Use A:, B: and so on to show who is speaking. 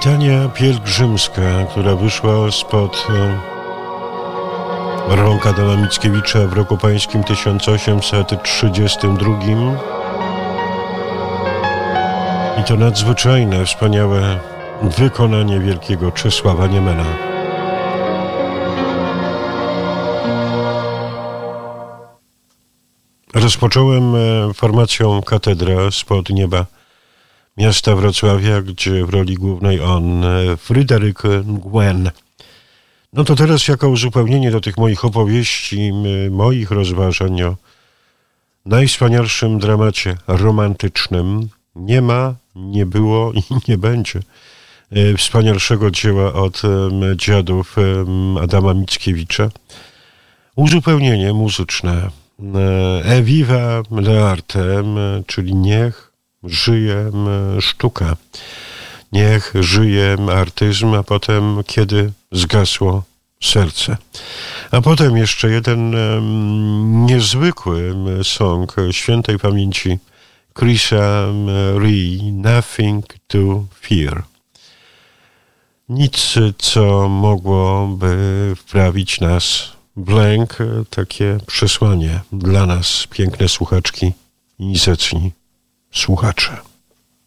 A: Litania pielgrzymska, która wyszła spod rąk Adama Mickiewicza w roku pańskim 1832. I to nadzwyczajne, wspaniałe wykonanie wielkiego Czesława Niemena. Rozpocząłem formacją Katedra spod nieba miasta Wrocławia, gdzie w roli głównej on, Fryderyk Nguyen. No to teraz jako uzupełnienie do tych moich opowieści, moich rozważań o najwspanialszym dramacie romantycznym. Nie ma, nie było i nie będzie wspanialszego dzieła od dziadów Adama Mickiewicza. Uzupełnienie muzyczne. Viva l'arte, czyli niech żyje sztuka, niech żyje artyzm, a potem kiedy zgasło serce. A potem jeszcze jeden niezwykły song świętej pamięci Chrisa Ree, Nothing to Fear. Nic, co mogłoby wprawić nas w lęk, takie przesłanie dla nas, piękne słuchaczki i zacni słuchacze.